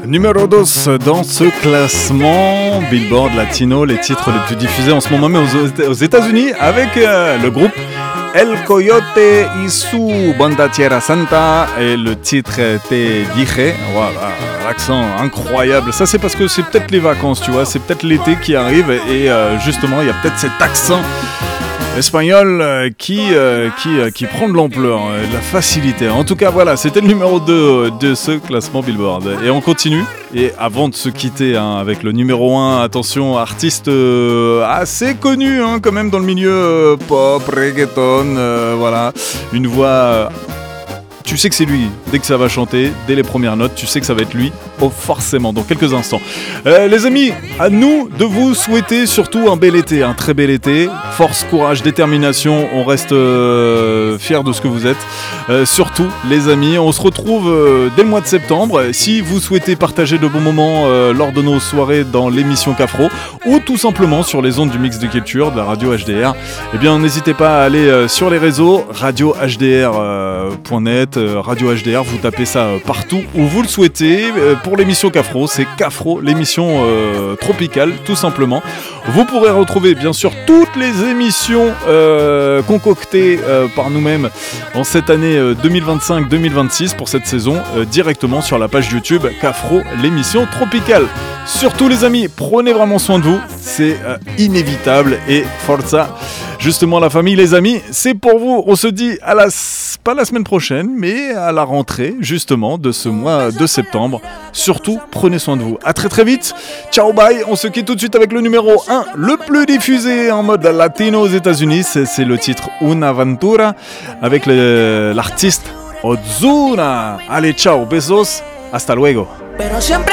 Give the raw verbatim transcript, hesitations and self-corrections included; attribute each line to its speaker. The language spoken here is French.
Speaker 1: Numéro deux dans ce classement Billboard Latino, les titres les plus diffusés en ce moment même aux, aux États-Unis avec euh, le groupe El Coyote y su Banda Tierra Santa et le titre Te Dije. Voilà, l'accent incroyable. Ça c'est parce que c'est peut-être les vacances, tu vois, c'est peut-être l'été qui arrive et euh, justement il y a peut-être cet accent espagnol euh, qui, euh, qui, euh, qui prend de l'ampleur, euh, de la facilité. En tout cas, voilà, c'était le numéro deux euh, de ce classement Billboard. Et on continue. Et avant de se quitter hein, avec le numéro un, attention, artiste euh, assez connu hein, quand même dans le milieu euh, pop, reggaeton, euh, voilà, une voix... Euh, tu sais que c'est lui, dès que ça va chanter, dès les premières notes, tu sais que ça va être lui, oh, forcément, dans quelques instants. Euh, les amis, à nous de vous souhaiter surtout un bel été, un très bel été. Force, courage, détermination, on reste euh, fiers de ce que vous êtes. Euh, surtout, les amis, on se retrouve euh, dès le mois de septembre. Si vous souhaitez partager de bons moments euh, lors de nos soirées dans l'émission Cafro, ou tout simplement sur les ondes du Mix de Culture, de la radio H D R, eh bien, n'hésitez pas à aller euh, sur les réseaux, radio H D R point net, Radio H D R, vous tapez ça partout où vous le souhaitez. Pour l'émission Cafro, c'est Cafro, l'émission euh, tropicale, tout simplement. Vous pourrez retrouver bien sûr toutes les émissions euh, concoctées euh, par nous-mêmes en cette année euh, deux mille vingt-cinq deux mille vingt-six pour cette saison euh, directement sur la page YouTube Cafro, l'émission tropicale. Surtout les amis, prenez vraiment soin de vous, c'est euh, inévitable et forza. Justement la famille, les amis, c'est pour vous. On se dit à la, pas la semaine prochaine, mais à la rentrée justement de ce mois de septembre. Surtout, prenez soin de vous. À très très vite. Ciao, bye. On se quitte tout de suite avec le numéro un, le plus diffusé en mode latino aux États-Unis. C'est, c'est le titre Una Aventura avec le, l'artiste Ozuna. Allez, ciao, besos, hasta luego.